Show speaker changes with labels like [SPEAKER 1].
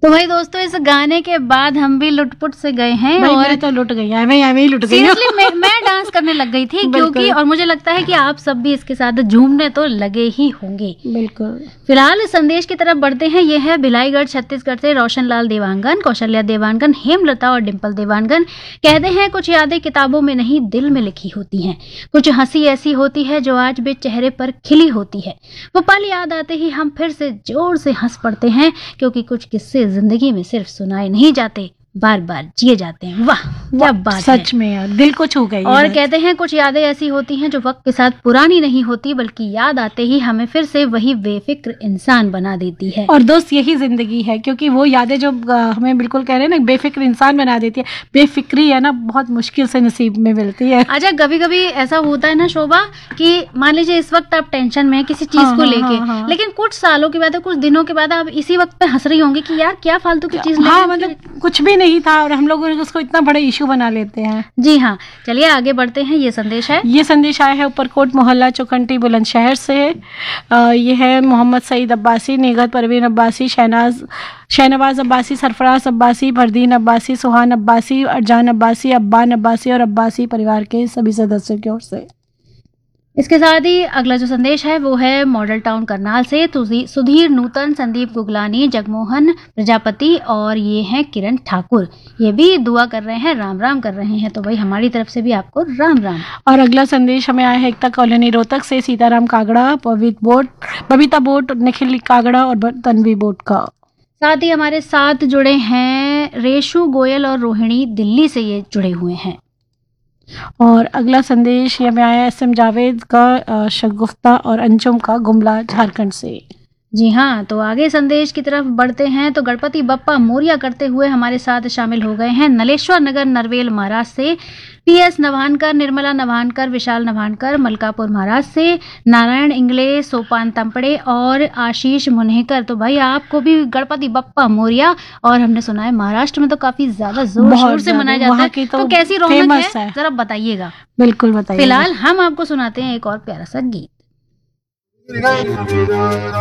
[SPEAKER 1] तो भाई दोस्तों, इस गाने के बाद हम भी लुटपुट से गए हैं
[SPEAKER 2] भाई,
[SPEAKER 1] और
[SPEAKER 2] मैं तो लुट गई, मैं ही लुट गई हूँ।
[SPEAKER 1] सीरियसली मैं डांस करने लग गई थी क्योंकि, और मुझे लगता है कि आप सब भी इसके साथ झूमने तो लगे ही होंगे।
[SPEAKER 2] बिल्कुल।
[SPEAKER 1] फिलहाल इस संदेश की तरफ बढ़ते हैं। ये है भिलाईगढ़ छत्तीसगढ़ से रोशन लाल देवांगन, कौशल्या देवांगन, हेमलता और डिम्पल देवांगन। कहते हैं कुछ यादें किताबों में नहीं दिल में लिखी होती हैं। कुछ हंसी ऐसी होती है जो आज भी चेहरे पर खिली होती है। वो पल याद आते ही हम फिर से जोर से हंस पड़ते हैं, क्योंकि कुछ किस्से जिंदगी में सिर्फ सुनाए नहीं जाते, बार बार जिए जाते हैं। वाह क्या बात है,
[SPEAKER 2] सच में यार दिल को छू गई।
[SPEAKER 1] और कहते हैं कुछ यादें ऐसी होती हैं जो वक्त के साथ पुरानी नहीं होती, बल्कि याद आते ही हमें फिर से वही बेफिक्र इंसान बना देती है।
[SPEAKER 2] और दोस्त यही जिंदगी है, क्योंकि वो यादें जो हमें बिल्कुल कह रहे हैं ना, बेफिक्र इंसान बना देती है। बेफिक्री है ना, बहुत मुश्किल से नसीब में मिलती है।
[SPEAKER 1] अच्छा, कभी कभी ऐसा होता है ना शोभा, कि मान लीजिए इस वक्त आप टेंशन में है किसी चीज को लेके, लेकिन कुछ सालों के बाद, कुछ दिनों के बाद आप इसी वक्त पे हंस रही होंगी कि यार क्या फालतू की चीज,
[SPEAKER 2] मतलब कुछ भी नहीं था और हम लोग उसको इतना बड़ा इशू बना लेते हैं।
[SPEAKER 1] जी हाँ, चलिए आगे बढ़ते हैं। ये संदेश है,
[SPEAKER 2] ये संदेश आया है ऊपरकोट मोहल्ला चौखंटी बुलंदशहर से। ये है मोहम्मद सईद अब्बासी, निगत परवीन अब्बासी, शहनवाज अब्बासी, सरफराज अब्बासी, फरदीन अब्बासी, सुहान अब्बासी, अरजान अब्बासी, अब्बान अब्बासी और अब्बासी परिवार के सभी सदस्यों की ओर से।
[SPEAKER 1] इसके साथ ही अगला जो संदेश है वो है मॉडल टाउन करनाल से सुधीर नूतन, संदीप गुगलानी, जगमोहन प्रजापति और ये हैं किरण ठाकुर। ये भी दुआ कर रहे हैं, राम राम कर रहे हैं। तो भाई हमारी तरफ से भी आपको राम राम।
[SPEAKER 2] और अगला संदेश हमें आया है एकता कॉलोनी रोहतक से, सीताराम कागड़ा, बबीता बोट, निखिल कागड़ा और तन्वी बोट का।
[SPEAKER 1] साथ ही हमारे साथ जुड़े हैं रेशु गोयल और रोहिणी, दिल्ली से ये जुड़े हुए हैं।
[SPEAKER 2] और अगला संदेश ये में आया एसएम जावेद का, शगुफ्ता और अंजुम का, गुमला झारखंड से।
[SPEAKER 1] जी हाँ, तो आगे संदेश की तरफ बढ़ते हैं। तो गणपति बप्पा मोरिया करते हुए हमारे साथ शामिल हो गए हैं नलेश्वर नगर, नरवेल महाराष्ट्र से। पीएस नवानकर, निर्मला नवानकर, विशाल नवानकर, मलकापुर महाराष्ट्र से। नारायण इंगले, सोपान तंपड़े और आशीष मुन्हेकर। तो भाई आपको भी गणपति बप्पा मोरिया। और हमने सुना है महाराष्ट्र में तो काफी ज्यादा जोर शोर से मनाया जाता है, तो कैसी रौनक है जरा बताइएगा।
[SPEAKER 2] बिल्कुल बताइए।
[SPEAKER 1] फिलहाल हम आपको सुनाते हैं एक और प्यारा सा गीत।